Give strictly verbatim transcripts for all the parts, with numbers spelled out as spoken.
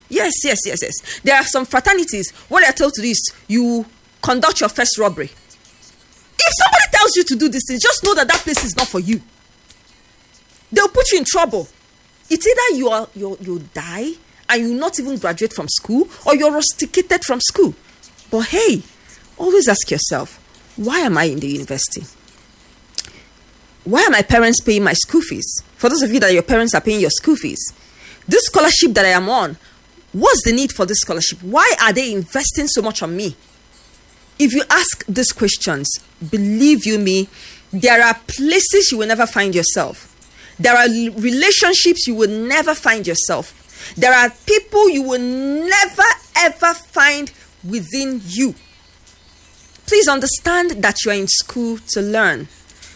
Yes, yes, yes, yes. There are some fraternities where they're told to do is you conduct your first robbery. If somebody tells you to do this thing, just know that that place is not for you. They'll put you in trouble. It's either you are you you die and you not even graduate from school, or you're rusticated from school. But hey, always ask yourself, why am I in the university? Why are my parents paying my school fees? For those of you that your parents are paying your school fees, this scholarship that I am on, what's the need for this scholarship? Why are they investing so much on me? If you ask these questions, believe you me, there are places you will never find yourself. There are relationships you will never find yourself. There are people you will never ever find within you. Please understand that you are in school to learn.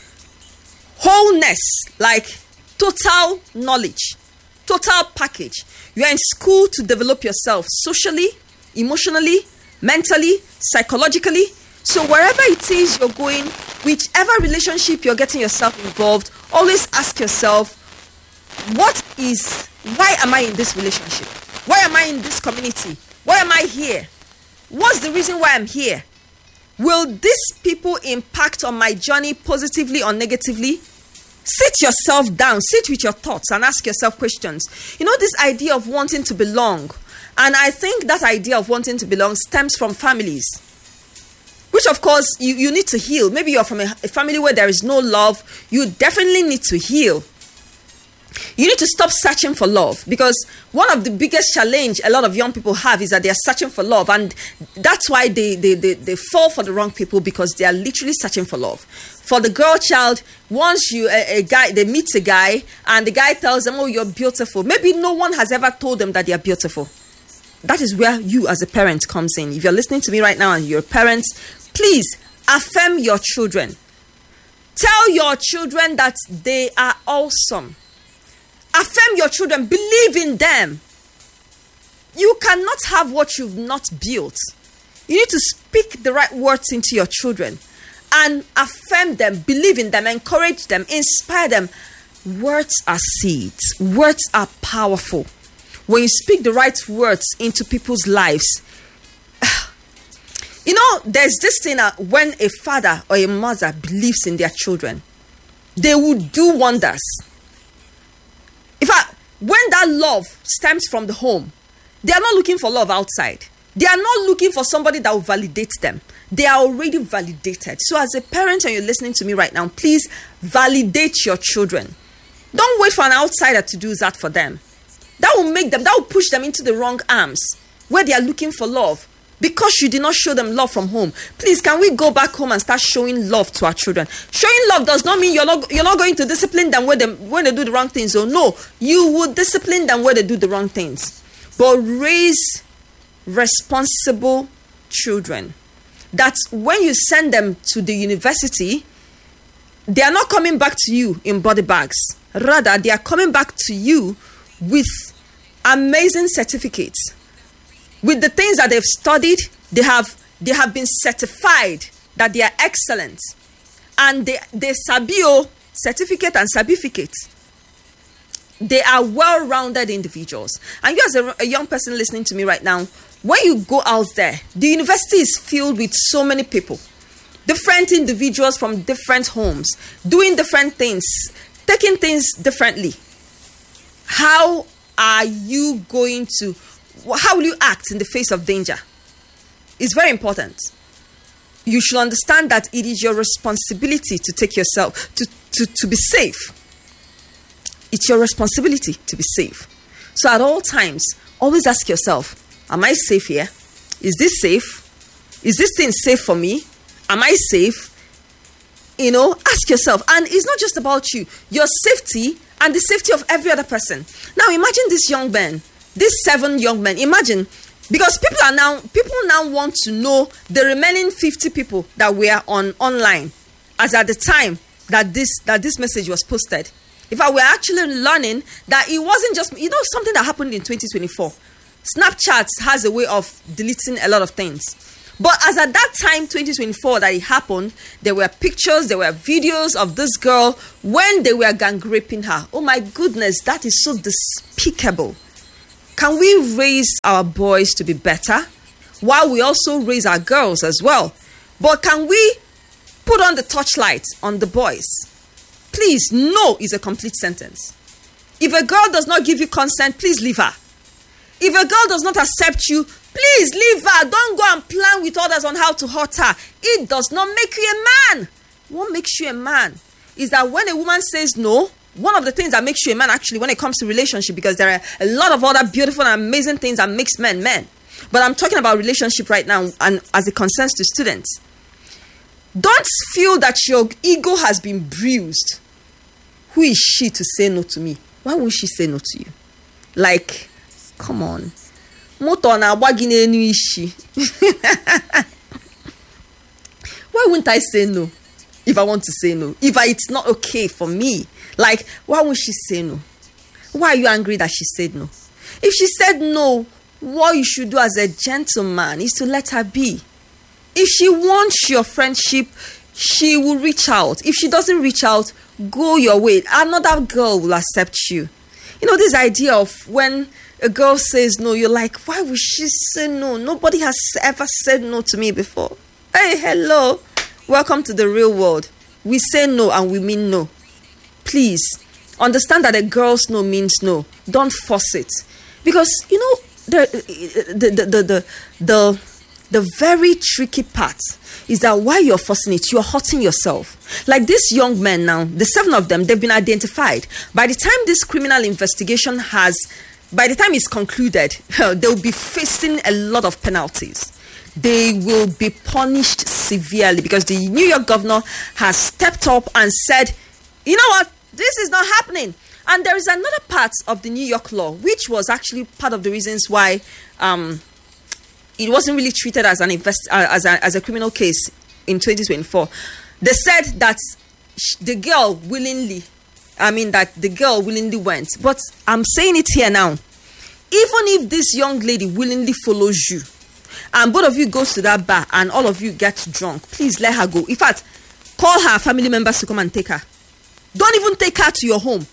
Wholeness, like total knowledge, total package. You are in school to develop yourself socially, emotionally, mentally, psychologically. So wherever it is you're going, whichever relationship you're getting yourself involved, always ask yourself, what is, why am I in this relationship? Why am I in this community? Why am I here? What's the reason why I'm here? Will these people impact on my journey positively or negatively? Sit yourself down, sit with your thoughts and ask yourself questions. You know, this idea of wanting to belong, and I think that idea of wanting to belong stems from families, which of course you, you need to heal. Maybe you're from a, a family where there is no love. You definitely need to heal. You need to stop searching for love, because one of the biggest challenge a lot of young people have is that they are searching for love, and that's why they, they, they, they fall for the wrong people, because they are literally searching for love. For the girl child, once you a, a guy, they meet a guy and the guy tells them, oh, you're beautiful. Maybe no one has ever told them that they are beautiful. That is where you as a parent comes in. If you're listening to me right now and you're a parent, please affirm your children. Tell your children that they are awesome. Affirm your children. Believe in them. You cannot have what you've not built. You need to speak the right words into your children and affirm them, believe in them, encourage them, inspire them. Words are seeds. Words are powerful. When you speak the right words into people's lives, you know, there's this thing that when a father or a mother believes in their children, they will do wonders. In fact, when that love stems from the home, they are not looking for love outside. They are not looking for somebody that will validate them. They are already validated. So as a parent and you're listening to me right now, please validate your children. Don't wait for an outsider to do that for them. That will make them, that will push them into the wrong arms where they are looking for love, because you did not show them love from home. Please, can we go back home and start showing love to our children? Showing love does not mean you're not you're not going to discipline them when they, when they do the wrong things. So no, you will discipline them when they do the wrong things. But raise responsible children. That when you send them to the university, they are not coming back to you in body bags. Rather, they are coming back to you with amazing certificates. With the things that they've studied, they have they have been certified that they are excellent. And they, they Sabio certificate and certificate. They are well-rounded individuals. And you as a, a young person listening to me right now, when you go out there, the university is filled with so many people. Different individuals from different homes, doing different things, taking things differently. How are you going to, how will you act in the face of danger? It's very important. You should understand that it is your responsibility to take yourself, to, to, to be safe. It's your responsibility to be safe. So at all times, always ask yourself, am I safe here? Is this safe? Is this thing safe for me? Am I safe? You know, ask yourself. And it's not just about you. Your safety and the safety of every other person. Now imagine this young man, these seven young men. Imagine, because people are now, people now want to know the remaining fifty people that were on online as at the time that this that this message was posted. In fact, we're actually learning that it wasn't just, you know, something that happened in twenty twenty-four. Snapchat has a way of deleting a lot of things. But as at that time, twenty twenty-four, that it happened, there were pictures, there were videos of this girl when they were gang raping her. Oh my goodness, that is so despicable. Can we raise our boys to be better while we also raise our girls as well? But can we put on the torchlight on the boys? Please, no is a complete sentence. If a girl does not give you consent, please leave her. If a girl does not accept you, please leave her. Don't go and plan with others on how to hurt her. It does not make you a man. What makes you a man is that when a woman says no, one of the things that makes you a man actually when it comes to relationship, because there are a lot of other beautiful and amazing things that makes men men. But I'm talking about relationship right now, and as it concerns to students. Don't feel that your ego has been bruised. Who is she to say no to me? Why won't she say no to you? Like, come on. Why wouldn't I say no if I want to say no? If I, it's not okay for me. Like, why won't she say no? Why are you angry that she said no? If she said no, what you should do as a gentleman is to let her be. If she wants your friendship, she will reach out. If she doesn't reach out, go your way. Another girl will accept you. You know, this idea of when a girl says no, you're like, why would she say no? Nobody has ever said no to me before. Hey, hello. Welcome to the real world. We say no and we mean no. Please, understand that a girl's no means no. Don't force it. Because, you know, the the the the the, the, the very tricky part is that while you're forcing it, you're hurting yourself. Like these young men now, the seven of them, they've been identified. By the time this criminal investigation has, by the time it's concluded, they'll be facing a lot of penalties. They will be punished severely because the New York governor has stepped up and said, you know what, this is not happening. And there is another part of the New York law, which was actually part of the reasons why um, it wasn't really treated as an invest uh, as a as a criminal case in twenty twenty-four. They said that sh- the girl willingly, I mean that the girl willingly went. But I'm saying it here now. Even if this young lady willingly follows you, and both of you goes to that bar and all of you get drunk, please let her go. In fact, call her family members to come and take her. Don't even take her to your home.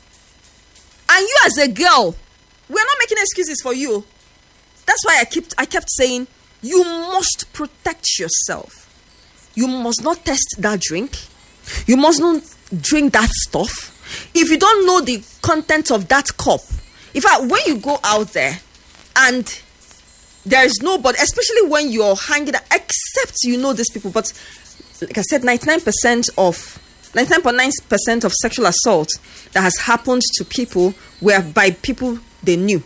And you as a girl, we're not making excuses for you. That's why I kept I kept saying, you must protect yourself. You must not test that drink. You must not drink that stuff. If you don't know the content of that cup, in fact, when you go out there and there is nobody, especially when you're hanging out, except you know these people, but like I said, ninety-nine percent of ninety-nine point nine percent of sexual assault that has happened to people were by people they knew.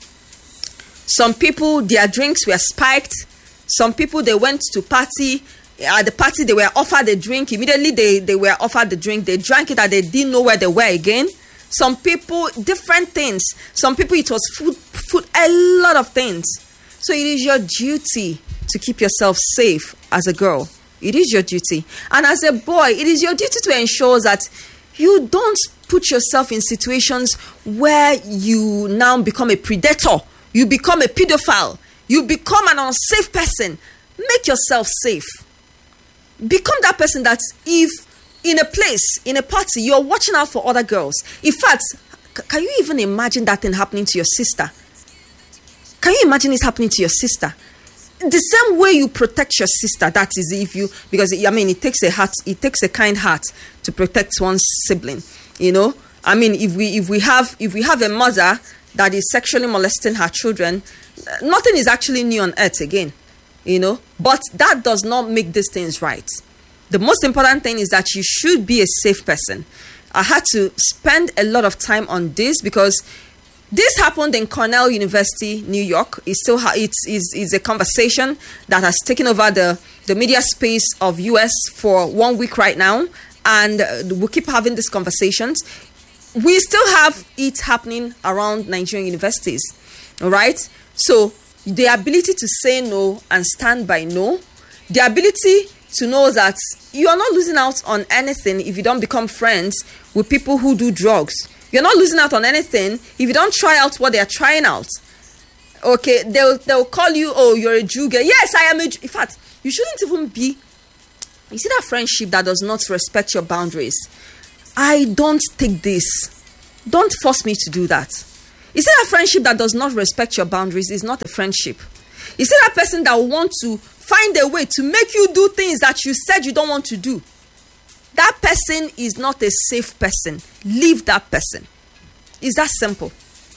Some people, their drinks were spiked. Some people, they went to party. At the party, they were offered a drink. Immediately, they, they were offered the drink. They drank it and they didn't know where they were again. Some people, different things. Some people, it was food, food, a lot of things. So it is your duty to keep yourself safe as a girl. It is your duty. And as a boy, it is your duty to ensure that you don't put yourself in situations where you now become a predator. You become a pedophile. You become an unsafe person. Make yourself safe. Become that person that if in a place, in a party, you're watching out for other girls. In fact, c- can you even imagine that thing happening to your sister? Can you imagine it happening to your sister? The same way you protect your sister, that is if you, because I mean, it takes a heart, it takes a kind heart to protect one's sibling. You know, I mean, if we if we have if we have a mother that is sexually molesting her children, nothing is actually new on earth again. You know, but that does not make these things right. The most important thing is that you should be a safe person. I had to spend a lot of time on this because this happened in Cornell University, New York. It's still ha- it's, it's, it's a conversation that has taken over the, the media space of U S for one week right now. And uh, we'll keep having these conversations. We still have it happening around Nigerian universities. All right? So the ability to say no and stand by no, the ability to know that you are not losing out on anything if you don't become friends with people who do drugs. You're not losing out on anything if you don't try out what they're trying out. Okay, they'll they'll call you, oh, you're a Jew girl. Yes, I am a Jew. In fact, you shouldn't even be. You see that friendship that does not respect your boundaries? I don't take this. Don't force me to do that. You see that friendship that does not respect your boundaries is not a friendship. You see that person that wants to find a way to make you do things that you said you don't want to do. That person is not a safe person. Leave that person. Is that simple?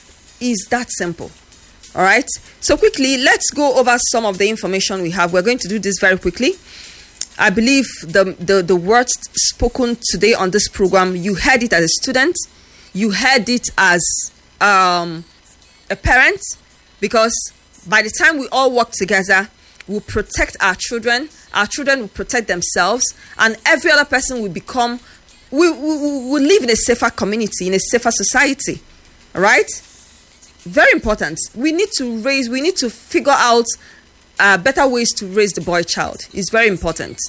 Is that simple? All right. So quickly, let's go over some of the information we have. We're going to do this very quickly. I believe the, the, the words spoken today on this program, you heard it as a student. You heard it as um, a parent. Because by the time we all work together, we'll protect our children. Our children will protect themselves. And every other person will become, we will we, live in a safer community, in a safer society. All right? Very important. We need to raise, we need to figure out Uh, better ways to raise the boy child. Is very important.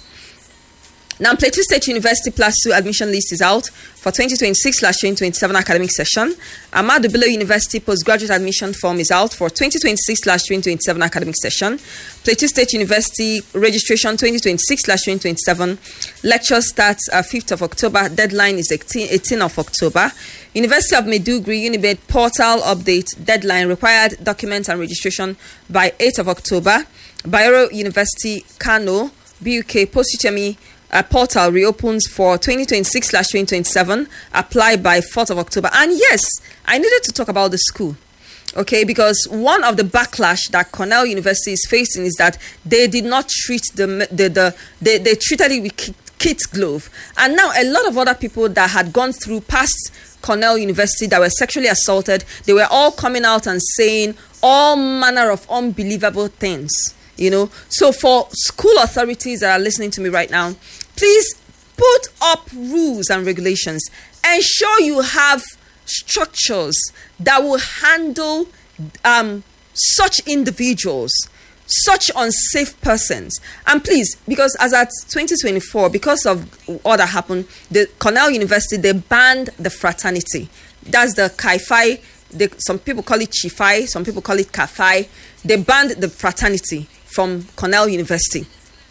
Now, Plateau State University Plus two admission list is out for twenty twenty-six twenty twenty-seven academic session. Ahmadu Bello University postgraduate admission form is out for twenty twenty-six twenty twenty-seven academic session. Plateau State University registration twenty twenty-six twenty twenty-seven. Lecture starts uh, fifth of October. Deadline is eighteenth of October. University of Maiduguri Unibed portal update deadline required documents and registration by eighth of October. Bayero University Kano B U K post-UTME uh, portal reopens for twenty twenty-six twenty twenty-seven. Apply by fourth of October. And yes, I needed to talk about the school. Okay, because one of the backlash that Cornell University is facing is that they did not treat the the, the they, they treated it with kid glove. And now a lot of other people that had gone through past Cornell University that were sexually assaulted, they were all coming out and saying all manner of unbelievable things, you know. So for school authorities that are listening to me right now, please put up rules and regulations. Ensure you have structures that will handle um, such individuals, such unsafe persons. And please, because as at twenty twenty-four, because of what that happened, the Cornell University, they banned the fraternity. That's the Chi Phi. They, some people call it Chi Phi, some people call it Ka Phi. They banned the fraternity from Cornell University.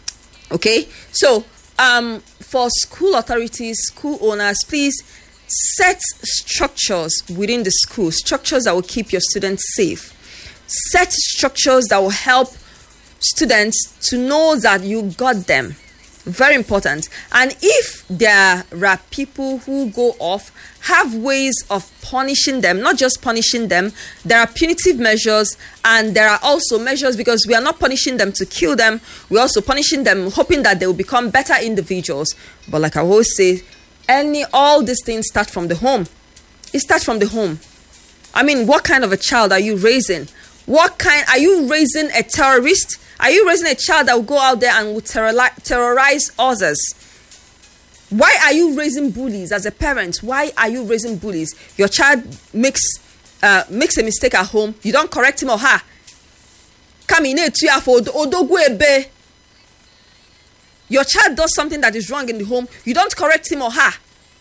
Okay? So, um, for school authorities, school owners, please set structures within the school, structures that will keep your students safe. Set structures that will help students to know that you got them. Very important. And if there are people who go off, have ways of punishing them, not just punishing them. There are punitive measures, and there are also measures, because we are not punishing them to kill them. We're also punishing them, hoping that they will become better individuals. But like I always say, any all these things start from the home. It starts from the home. I mean, what kind of a child are you raising? What kind, are you raising a terrorist? Are you raising a child that will go out there and will terrorize, terrorize others? Why are you raising bullies as a parent? Why are you raising bullies? Your child makes uh, makes a mistake at home. You don't correct him or her. Your child does something that is wrong in the home. You don't correct him or her.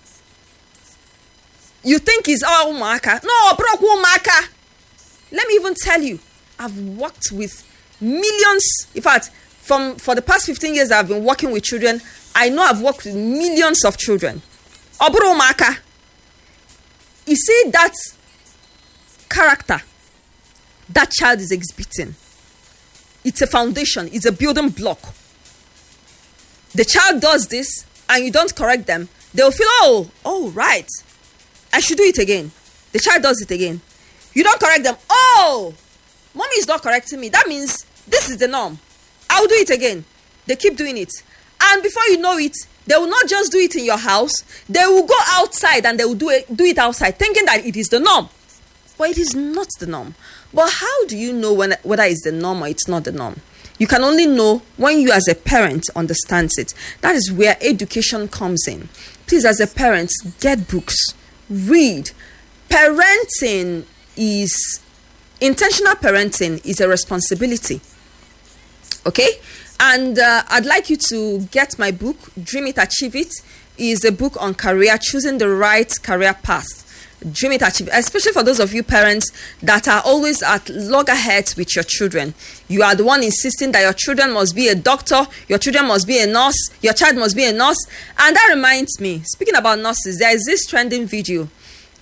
You think he's all maka. No, bro, maka. Let me even tell you, I've worked with millions. In fact, from for the past fifteen years I've been working with children, I know I've worked with millions of children. Obro maka. You see that character that child is exhibiting. It's a foundation. It's a building block. The child does this and you don't correct them. They'll feel, oh, oh, right. I should do it again. The child does it again. You don't correct them. Oh, mommy is not correcting me. That means this is the norm. I'll do it again. They keep doing it. And before you know it, they will not just do it in your house. They will go outside and they will do it, do it outside, thinking that it is the norm. But it is not the norm. But how do you know when, whether it's the norm or it's not the norm? You can only know when you as a parent understands it. That is where education comes in. Please, as a parent, get books. Read. Parenting is, intentional parenting is a responsibility. Okay? And uh, I'd like you to get my book, Dream It, Achieve It. Is a book on career, choosing the right career path. Dream It, Achieve It, especially for those of you parents that are always at loggerheads with your children. You are the one insisting that your children must be a doctor, your children must be a nurse, your child must be a nurse. And that reminds me, speaking about nurses, there is this trending video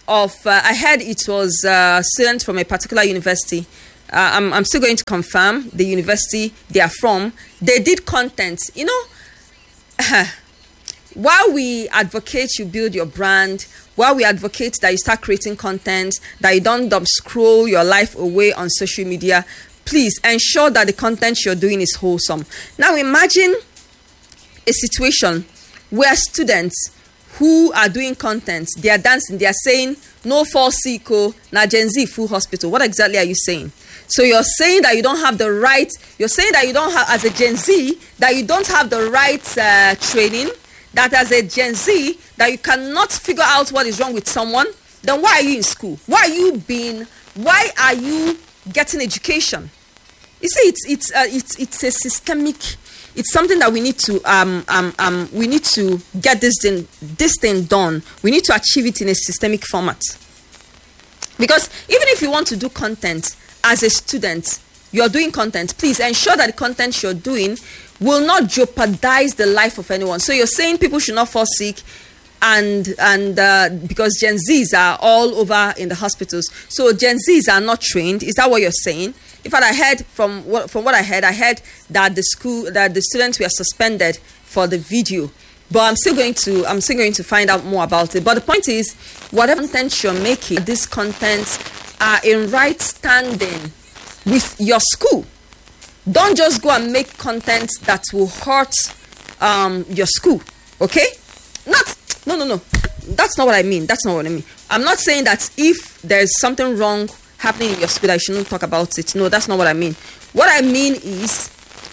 of, uh, I heard it was uh, students from a particular university. Uh, I'm, I'm still going to confirm the university they are from. They did content. You know, while we advocate you build your brand, while we advocate that you start creating content, that you don't dump scroll your life away on social media, please ensure that the content you're doing is wholesome. Now imagine a situation where students who are doing content, they are dancing, they are saying, no false eco, na Gen Z full hospital. What exactly are you saying? So you're saying that you don't have the right, you're saying that you don't have, as a Gen Z, that you don't have the right uh, training, that as a Gen Z, that you cannot figure out what is wrong with someone. Then why are you in school? Why are you being, why are you getting education? You see, it's, it's, uh, it's, it's a systemic, it's something that we need to um um um we need to get this thing this thing done. We need to achieve it in a systemic format. Because even if you want to do content as a student, you're doing content, please ensure that the content you're doing will not jeopardize the life of anyone. So you're saying people should not fall sick, and and uh, because Gen Zs are all over in the hospitals, so Gen Zs are not trained. Is that what you're saying? In fact, I heard from what from what I heard, I heard that the school that the students were suspended for the video. But I'm still going to I'm still going to find out more about it. But the point is, whatever content you're making, these contents are in right standing with your school. Don't just go and make content that will hurt um, your school. Okay? Not no no no. That's not what I mean. That's not what I mean. I'm not saying that if there's something wrong happening in your school, I shouldn't talk about it. No, that's not what I mean. What I mean is,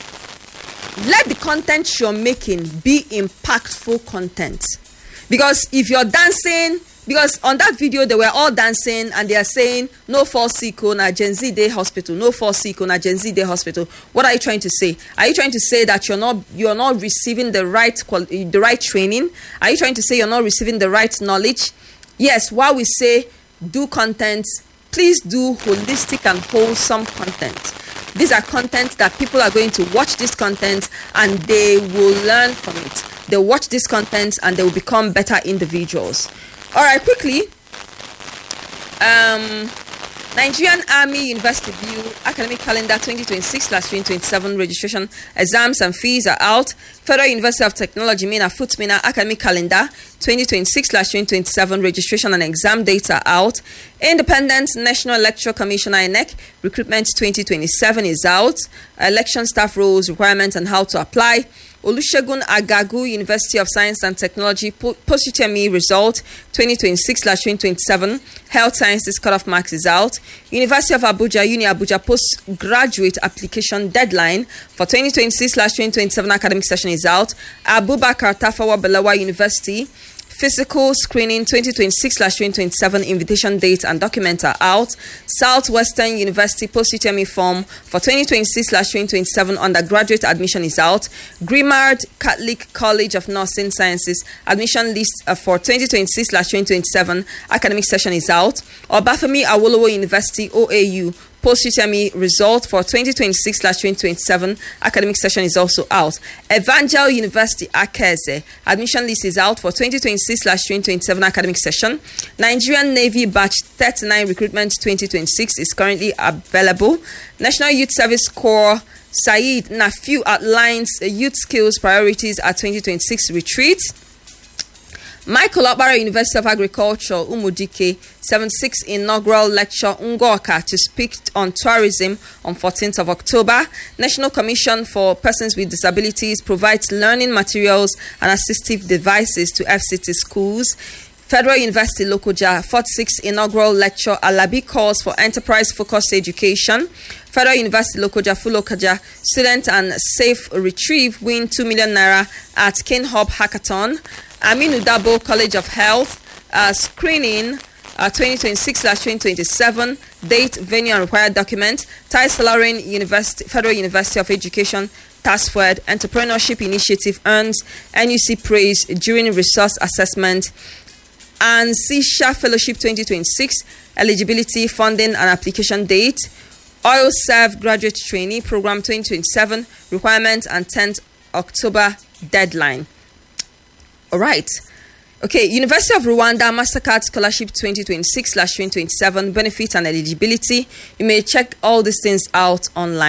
let the content you're making be impactful content. Because if you're dancing, because on that video they were all dancing and they are saying no false eco na Gen Z Day Hospital, no false eco na Gen Z Day Hospital. What are you trying to say? Are you trying to say that you're not you're not receiving the right quali- the right training? Are you trying to say you're not receiving the right knowledge? Yes, while we say do content, please do holistic and wholesome content. These are content that people are going to watch this content and they will learn from it. They'll watch this content and they will become better individuals. All right, quickly. Um, Nigerian Army University View Academic Calendar twenty twenty-six slash twenty twenty-seven registration exams and fees are out. Federal University of Technology Mina Futmina Academic Calendar twenty twenty-six slash twenty twenty-seven registration and exam data out. Independent National Electoral Commission I N E C recruitment twenty twenty-seven is out. Election staff roles, requirements and how to apply. Olusegun Agagu University of Science and Technology post-U T M E result twenty twenty-six slash twenty twenty-seven Health Sciences cutoff marks is out. University of Abuja Uni Abuja postgraduate application deadline for twenty twenty-six slash twenty twenty-seven academic session is out. Abubakar Tafawa Balewa University physical screening twenty twenty-six slash twenty twenty-seven invitation date and documents are out. Southwestern University post-U T M E form for twenty twenty-six slash twenty twenty-seven undergraduate admission is out. Grimmard Catholic College of Nursing Sciences admission list uh, for twenty twenty-six slash twenty twenty-seven academic session is out. Obafemi Awolowo University O A U post-U T M E result for twenty twenty-six slash twenty twenty-seven academic session is also out. Evangel University Akese admission list is out for twenty twenty-six slash twenty twenty-seven academic session. Nigerian Navy Batch thirty-nine recruitment twenty twenty-six is currently available. National Youth Service Corps Said Nafiu outlines youth skills priorities at twenty twenty-six retreat. Michael Okpara University of Agriculture, Umudike, seventy-sixth inaugural lecture Ngoka to speak on tourism on fourteenth of October. National Commission for Persons with Disabilities provides learning materials and assistive devices to F C T schools. Federal University Lokoja, forty-sixth inaugural lecture Alabi calls for enterprise-focused education. Federal University Lokoja, Fulokaja, student and safe retrieve win two million naira at Ken Hub Hackathon. Aminu Dabo College of Health uh, screening uh, twenty twenty-six slash twenty twenty-seven date, venue and required document. Tai Salarin University, Federal University of Education TASFED Entrepreneurship Initiative earns N U C praise during resource assessment. And C S H A Fellowship twenty twenty-six eligibility, funding and application date. Oil Serve Graduate Trainee Program twenty twenty-seven requirements and tenth October deadline. All right. Okay, University of Rwanda Mastercard Scholarship twenty twenty-six slash twenty twenty-seven benefits and eligibility. You may check all these things out online.